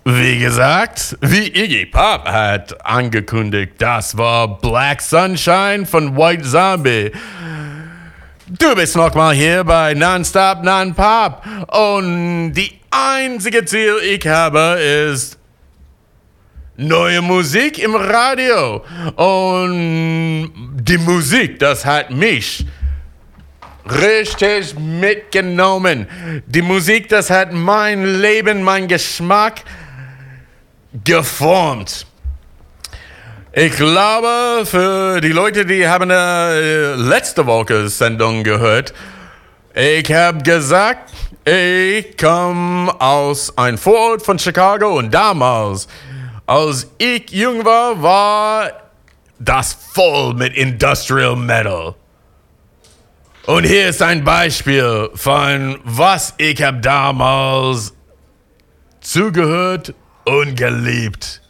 Wie gesagt, wie Iggy Pop hat angekündigt, das war Black Sunshine von White Zombie. Du bist nochmal hier bei Nonstop Non-Pop und die einzige Ziel, ich habe, ist neue Musik im Radio. Und die Musik, das hat mich richtig mitgenommen. Die Musik, das hat mein Leben, mein Geschmack geformt. Ich glaube, für die Leute, die haben letzte Woche Sendung gehört, ich habe gesagt, ich komme aus einem Vorort von Chicago und damals, als ich jung war, war das voll mit Industrial Metal. Und hier ist ein Beispiel von was ich habe damals zugehört und geliebt.